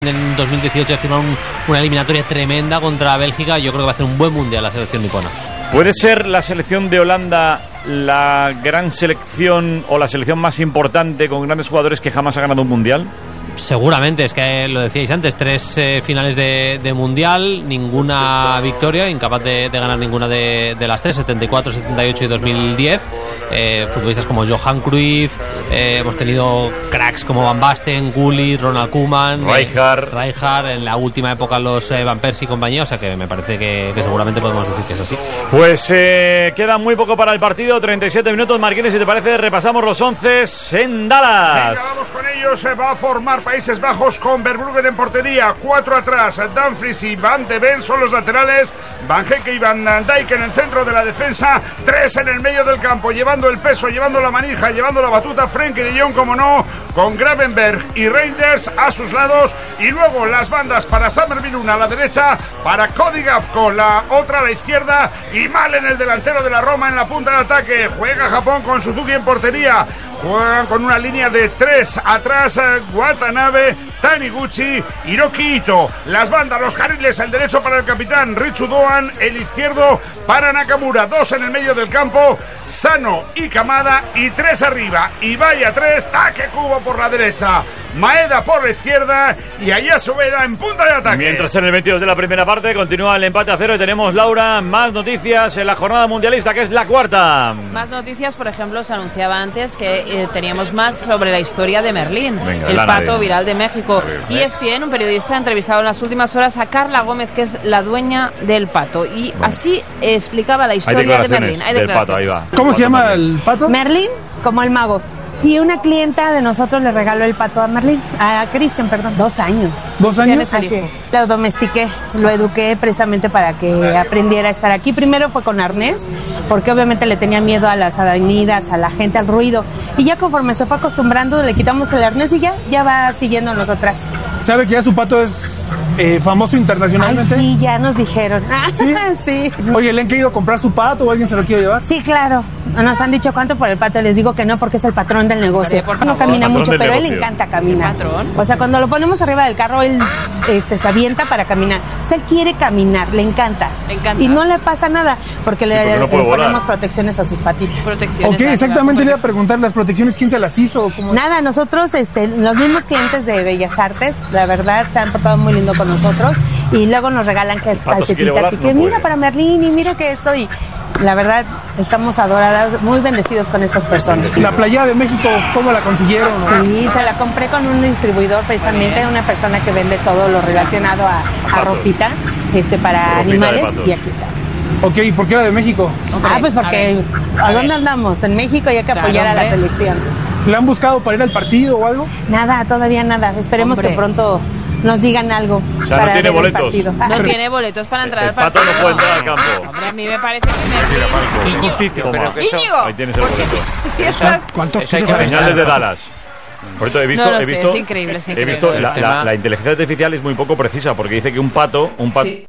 En 2018 firmó una eliminatoria tremenda contra Bélgica. Yo creo que va a hacer un buen mundial la selección nipona. ¿Puede ser la selección de Holanda la gran selección o la selección más importante con grandes jugadores que jamás ha ganado un mundial? Seguramente, es que lo decíais antes, 3 finales de mundial, ninguna victoria, incapaz de ganar ninguna de las 3, 74, 78 y 2010. Futbolistas como Johan Cruyff, hemos tenido cracks como Van Basten, Gullit, Ronald Koeman, Rijkaard, en la última época los Van Persie y compañía, o sea que me parece que seguramente podemos decir que es así. Pues queda muy poco para el partido, 37 minutos. Marquines, si te parece, repasamos los 11 en Dallas. Venga, vamos con ellos. Se va a formar Países Bajos con Verbruggen en portería, 4 atrás, Dumfries y Van de Ven son los laterales, Van Hecke y Van Dijk en el centro de la defensa, 3 en el medio del campo, llevando el peso, llevando la manija, llevando la batuta, Frenkie de Jong, como no, con Gravenberch y Reinders a sus lados, y luego las bandas para Summerville, una a la derecha, para Cody Gakpo, la otra a la izquierda, y Malen, el delantero de la Roma, en la punta de ataque. Juega Japón con Suzuki en portería, juegan con una línea de 3 atrás, Watanabe, Taniguchi, Hiroki Ito. Las bandas, los carriles, el derecho para el capitán Richu Doan, el izquierdo para Nakamura, 2 en el medio del campo, Sano y Kamada, y 3 arriba, y vaya 3, Take Kubo por la derecha, Maeda por la izquierda y Ayasu Eda en punta de ataque. Mientras en el 22 de la primera parte continúa el empate a 0 y tenemos, Laura, más noticias en la jornada mundialista, que es la cuarta. Más noticias, por ejemplo, se anunciaba antes que teníamos más sobre la historia de Merlín, el pato viral de México. Y ESPN, un periodista, ha entrevistado en las últimas horas a Carla Gómez, que es la dueña del pato, y así explicaba la historia de Merlín. Hay declaraciones del pato, ahí va. ¿Cómo se llama el pato? Merlín, como el mago. Y una clienta de nosotros le regaló el pato a Merlín, a Cristian, perdón. 2 años. 2 años. Así es. Lo domestiqué, lo eduqué precisamente para que aprendiera a estar aquí. Primero fue con arnés, porque obviamente le tenía miedo a las avenidas, a la gente, al ruido. Y ya conforme se fue acostumbrando, le quitamos el arnés y ya va siguiendo a nosotras. ¿Sabe que ya su pato es famoso internacionalmente? Ay, sí, ya nos dijeron. ¿Sí? Sí. Oye, ¿le han querido comprar su pato o alguien se lo quiere llevar? Sí, claro. Nos han dicho cuánto por el pato. Les digo que no, porque es el patrón del negocio. No camina mucho, pero él le encanta caminar. O sea, cuando lo ponemos arriba del carro, él se avienta para caminar. O sea, él quiere caminar, le encanta. Y no le pasa nada, porque le ponemos protecciones a sus patitas. Ok, exactamente, le iba a preguntar, ¿las protecciones quién se las hizo? ¿Cómo? Nada, nosotros, los mismos clientes de Bellas Artes, la verdad, se han portado muy lindo con nosotros, y luego nos regalan calcetitas. Y que mira para Merlín, y mira que esto, y la verdad, estamos adoradas, muy bendecidos con estas personas. La Playa de México, ¿cómo la consiguieron? Sí, se la compré con un distribuidor, precisamente una persona que vende todo lo relacionado a ropita, para animales, y aquí está. Ok, ¿y por qué la de México? Pues porque ¿a dónde andamos? En México, y hay que apoyar a la selección. ¿Le han buscado para ir al partido o algo? Nada, todavía nada. Esperemos que pronto nos digan algo. O sea, para no tiene boletos. No tiene boletos para entrar al partido. El pato no puede entrar al campo. Hombre, a mí me parece que me... Injusticia. Íñigo. Ahí tienes el boleto. ¿Cuántos señales de Dallas? Por eso he visto, es increíble, es increíble. He visto la inteligencia artificial es muy poco precisa, porque dice que un pato Sí.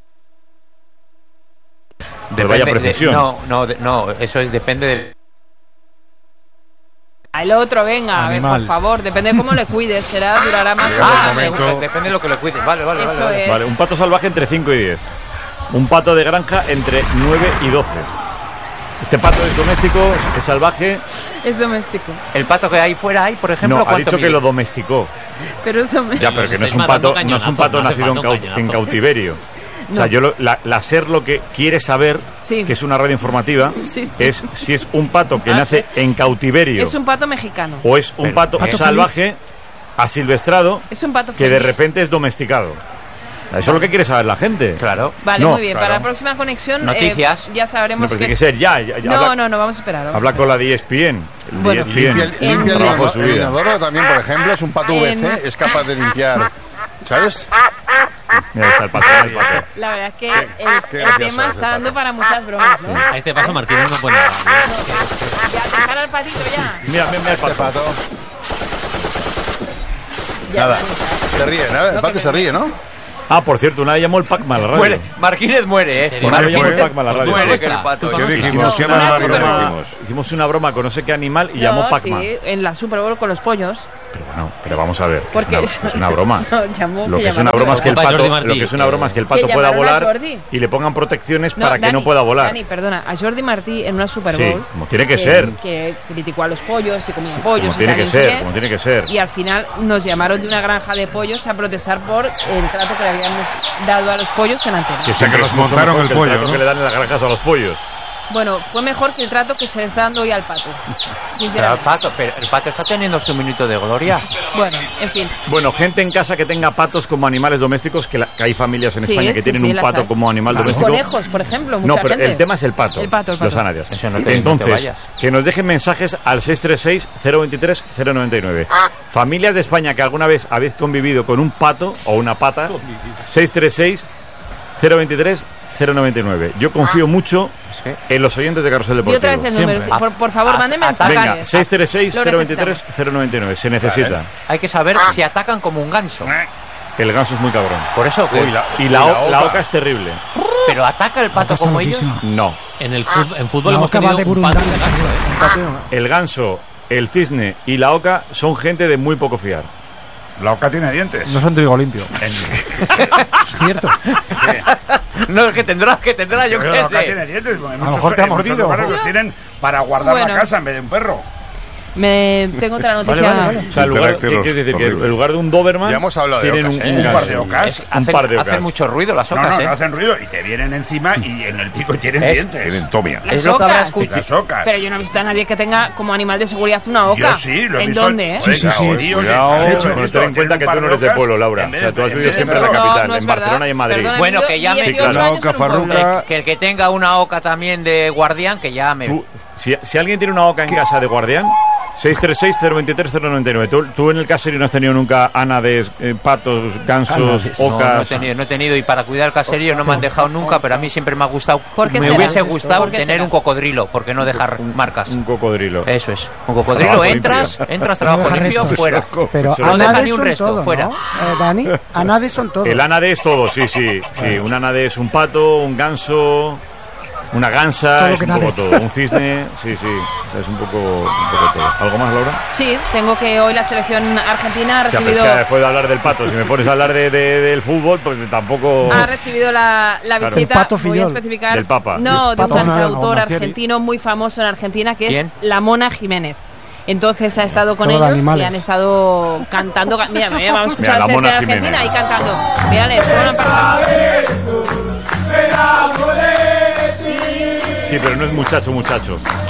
de vaya precisión. No, eso depende del... El otro, venga, a ver, por favor, depende de cómo le cuides, durará más. Depende de lo que le cuides. Vale. Vale, un pato salvaje entre 5 y 10. Un pato de granja entre 9 y 12. Este pato es doméstico, es salvaje. Es doméstico. El pato que hay fuera por ejemplo, no, ha dicho que lo domesticó. Pero es doméstico. Ya, pero que no es un pato nacido en cautiverio. No. O sea, la SER lo que quiere saber, que es una radio informativa, es si es un pato que nace en cautiverio. Es un pato mexicano. O es un pato salvaje, asilvestrado, es un pato que de repente es domesticado. Eso es lo que quiere saber la gente. Claro. Vale, muy bien. Claro. Para la próxima conexión, noticias. Ya sabremos que... tiene que ser ya. No, vamos a esperar. Habla con la de ESPN. Bueno, limpia el inodoro también, por ejemplo, es un pato VC, es capaz de limpiar, ¿sabes? Mira, está el pato. La verdad es que el tema está dando para muchas bromas, ¿no? A este paso Martínez no puede nada. Ya, dejar al patito ya. Mira el pato. Nada, se ríe, ¿no? El pato se ríe, ¿no? por cierto, nadie llamó el Pac-Man a la radio. Muere. Marquínez muere, Nadie llamó el Pac-Man a la radio. Muere que el pato. ¿Qué dijimos? Hicimos una broma con no sé qué animal y llamó Pac-Man. Sí, en la Super Bowl con los pollos. Pero vamos a ver. Es una broma. Lo que es una broma es que el pato pueda volar y le pongan protecciones para que no pueda volar. Dani, perdona, a Jordi Martí en una Super Bowl. Sí, como tiene que ser. Que criticó a los pollos y comía pollos. Como tiene que ser. Y al final nos llamaron de una granja de pollos a protestar por el trato que le habíamos dado a los pollos en antena. Que nos montaron el pollo, ¿no? Que le dan en las granjas a los pollos. Bueno, fue mejor que el trato que se le está dando hoy al pato. Pero el pato está teniendo su minuto de gloria. Bueno, en fin. Bueno, gente en casa que tenga patos como animales domésticos, que hay familias en España que tienen un pato como animal doméstico. Conejos, por ejemplo, mucha gente. No, pero el tema es el pato. Los anadias. Entonces, que nos dejen mensajes al 636-023-099. Familias de España que alguna vez habéis convivido con un pato o una pata, 636-023-099. Yo confío mucho en los oyentes de Carrusel Deportivo. Y otra vez el número. Por favor, mándenme mensajes. Venga, 636-023-099. Se necesita. Vale. Hay que saber si atacan como un ganso. El ganso es muy cabrón. Por eso. La oca es terrible. ¿Pero ataca el pato como ellos? No. En fútbol hemos tenido un pato de ganso. El ganso, el cisne y la oca son gente de muy poco fiar. La oca tiene dientes. No son trigo limpio. Es cierto. No, es que tendrá, yo qué sé. La oca tiene dientes. A lo mejor te ha mordido. Los tienen para guardar la casa en vez de un perro. Tengo otra noticia. Vale. O sea, en lugar de un Doberman, ya hemos hablado de tienen ocas, un par de ocas. Hacen mucho ruido las ocas, No hacen ruido y te vienen encima y en el pico tienen dientes. Tienen tomia. Las ocas. Pero yo no he visto a nadie que tenga como animal de seguridad una oca. Yo sí, lo he visto. ¿En dónde? Sí. Pero ten en cuenta que tú no eres de pueblo, Laura. O sea, tú has vivido siempre en la capital, en Barcelona y en Madrid. Bueno, que llame. Que el que tenga una oca también de guardián, que llame. Si alguien tiene una oca en casa de guardián, 636-023-099. ¿Tú en el caserío no has tenido nunca ánades, patos, gansos, ocas? No he tenido. Y para cuidar el caserío no me han dejado nunca, pero a mí siempre me ha gustado. Me hubiese gustado tener un cocodrilo, porque no dejar marcas. Un cocodrilo. Eso es. Un cocodrilo, entras, trabajo limpio, fuera. Pero no deja ni un resto, fuera. Dani, anades son todos. El ánade es todo, sí. Un ánade es un pato, un ganso... Una gansa, es un poco todo. Un cisne, sí. O sea, es un poco todo. ¿Algo más, Laura? Sí, tengo que hoy la selección argentina ha recibido... O sea, después de hablar del pato, si me pones a hablar del fútbol, pues tampoco... Ha recibido la visita, voy a especificar... Del Papa. No, de un cantautor argentino muy famoso en Argentina, que es La Mona Jiménez. Entonces ha estado con ellos y han estado cantando... Mira, vamos a escuchar a la Argentina ahí cantando. Mírales, Sí, pero no es muchacho.